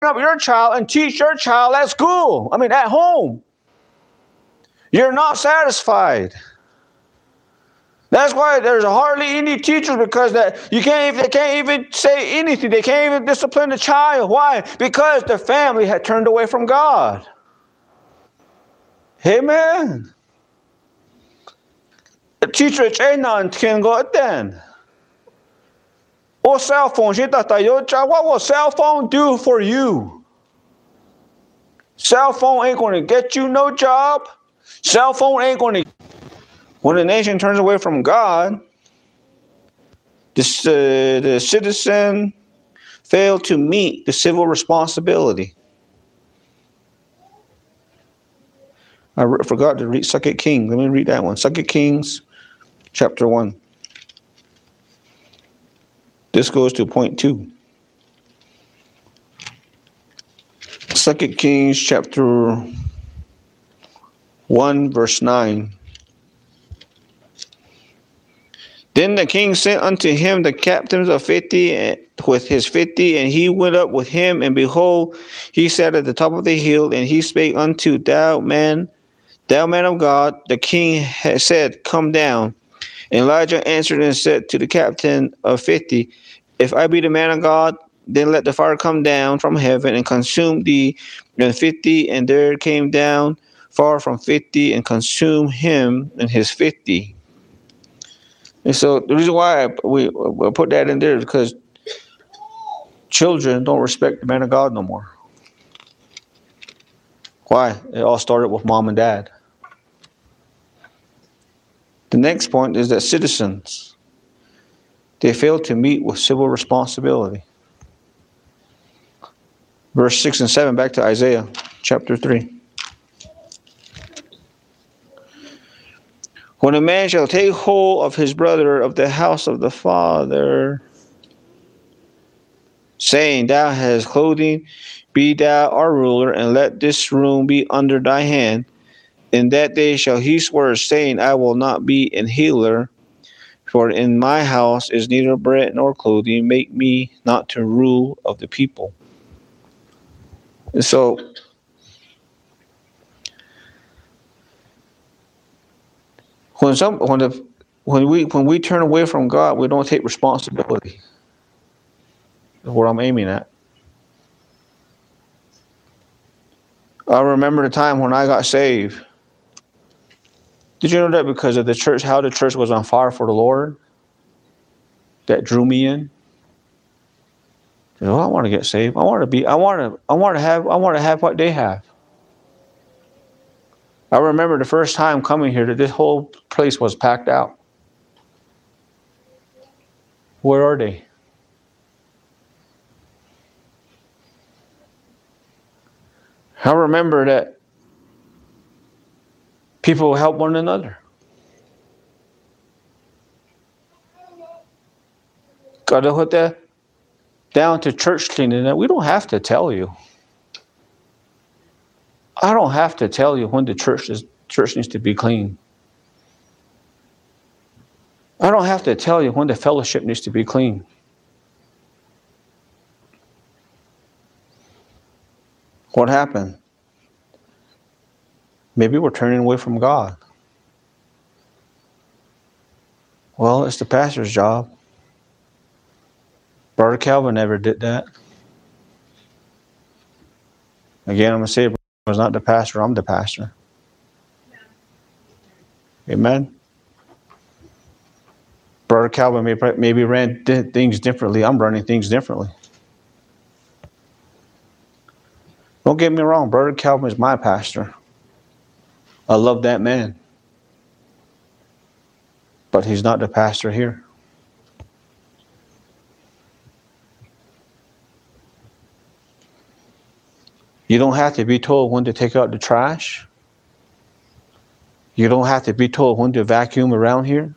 up your child and teach your child at school. At home. You're not satisfied. That's why there's hardly any teachers, because they can't even say anything. They can't even discipline the child. Why? Because the family had turned away from God. Amen. The teacher can go then. Or cell phone. What will cell phone do for you? Cell phone ain't going to get you no job. Cell phone ain't going to. When the nation turns away from God, the citizen failed to meet the civil responsibility. I forgot to read 2 Kings. Let me read that one. 2 Kings, chapter 1. This goes to point 2. 2 Kings, chapter 1, verse 9. Then the king sent unto him the captains of 50 with his 50, and he went up with him, and behold, he sat at the top of the hill, and he spake unto thou man of God. The king had said, Come down. And Elijah answered and said to the captain of 50, If I be the man of God, then let the fire come down from heaven and consume thee and 50. And there came down far from 50 and consumed him and his 50. And so the reason why we put that in there is because children don't respect the man of God no more. Why? It all started with mom and dad. The next point is that citizens, they fail to meet with civil responsibility. Verse 6 and 7, back to Isaiah chapter 3. When a man shall take hold of his brother of the house of the father, saying, Thou hast clothing, be thou our ruler, and let this room be under thy hand. In that day shall he swear, saying, I will not be an healer, for in my house is neither bread nor clothing. Make me not to rule of the people. And so, when we turn away from God, we don't take responsibility. That's what I'm aiming at. I remember the time when I got saved. Did you know that because of the church, how the church was on fire for the Lord, that drew me in? I want to get saved. I want to have what they have. I remember the first time coming here that this whole place was packed out. Where are they? I remember that people help one another. Got to put that down to church cleaning. That we don't have to tell you. I don't have to tell you when the church needs to be clean. I don't have to tell you when the fellowship needs to be clean. What happened? Maybe we're turning away from God. Well, it's the pastor's job. Brother Calvin never did that. Again, I'm going to say, I was not the pastor, I'm the pastor. Amen. Brother Calvin maybe ran things differently. I'm running things differently. Don't get me wrong, Brother Calvin is my pastor. I love that man. But he's not the pastor here. You don't have to be told when to take out the trash. You don't have to be told when to vacuum around here.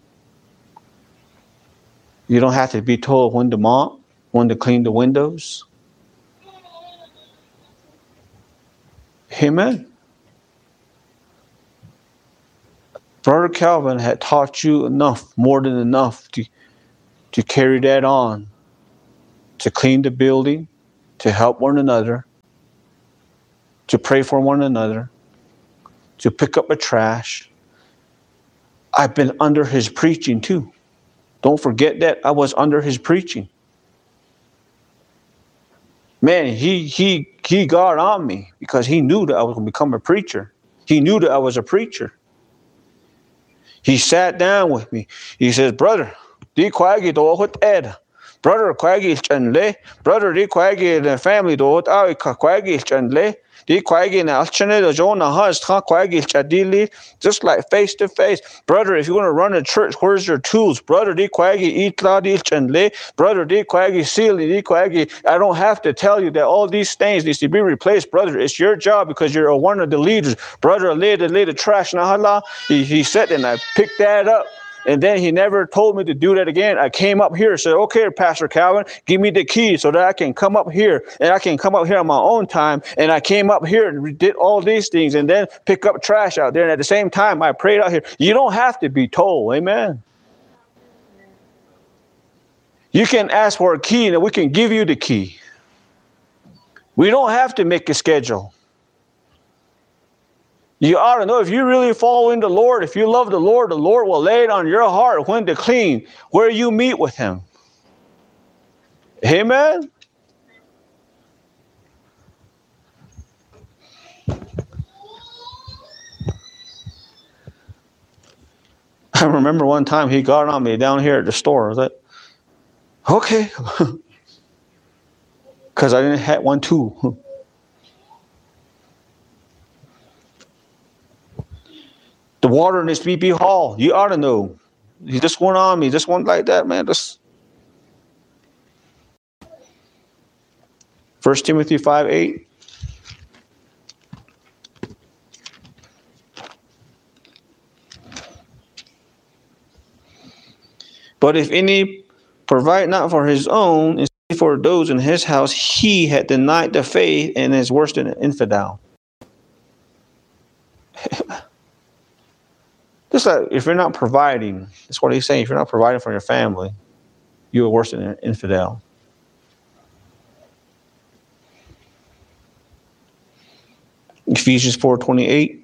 You don't have to be told when to mop, when to clean the windows. Amen. Brother Calvin had taught you enough, more than enough, to carry that on, to clean the building, to help one another, to pray for one another, to pick up the trash. I've been under his preaching too. Don't forget that I was under his preaching. Man, he got on me because he knew that I was going to become a preacher. He knew that I was a preacher. He sat down with me. He says, brother, di kwagi do hot ed. Brother, kwagi chanle. Brother, di kwagi the family do hot ai kwagi chanle. Di kwagi na alchane do jona has kwagi chadili. Just like face to face. Brother, if you want to run a church, where's your tools? Brother, di kwagi itla di chanle. Brother, di kwagi sili di kwagi. I don't have to tell you that all these things needs to be replaced, brother. It's your job because you're one of the leaders. Brother, lay the trash na. He said, and I picked that up. And then he never told me to do that again. I came up here and said, okay, Pastor Calvin, give me the key so that I can come up here. And I can come up here on my own time. And I came up here and did all these things and then pick up trash out there. And at the same time, I prayed out here. You don't have to be told. Amen. You can ask for a key and we can give you the key. We don't have to make a schedule. You ought to know if you really follow in the Lord, if you love the Lord will lay it on your heart when to clean, where you meet with him. Amen? I remember one time he got on me down here at the store. I was like, okay. Because I didn't have one too. The water in this BP hall, you ought to know. He just went on me, just went like that, man. Just 1 Timothy 5:8. But if any provide not for his own, and for those in his house, he had denied the faith and is worse than an infidel. Just like if you're not providing, that's what he's saying. If you're not providing for your family, you are worse than an infidel. Ephesians 4:28.